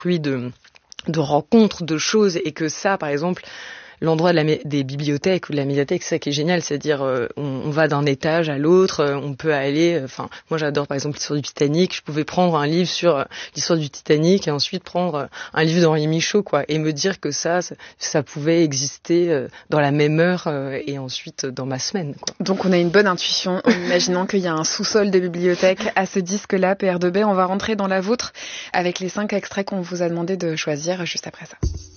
fruit de rencontres, de choses, et que ça, par exemple, l'endroit des bibliothèques ou de la médiathèque, c'est ça qui est génial, c'est-à-dire on va d'un étage à l'autre, on peut aller, moi j'adore par exemple l'histoire du Titanic, je pouvais prendre un livre sur l'histoire du Titanic et ensuite prendre un livre d'Henri Michaud, quoi, et me dire que ça pouvait exister dans la même heure et ensuite dans ma semaine, quoi. Donc on a une bonne intuition en imaginant qu'il y a un sous-sol de bibliothèque à ce disque-là, PR2B. On va rentrer dans la vôtre avec les 5 extraits qu'on vous a demandé de choisir juste après ça.